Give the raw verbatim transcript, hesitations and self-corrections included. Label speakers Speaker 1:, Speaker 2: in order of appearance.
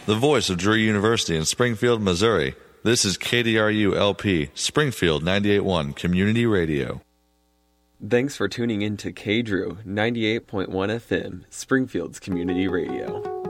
Speaker 1: the voice of Drew University in Springfield, Missouri. This is K D R U L P, Springfield ninety-eight point one Community Radio.
Speaker 2: Thanks for tuning in to K D R U ninety-eight point one F M, Springfield's Community Radio.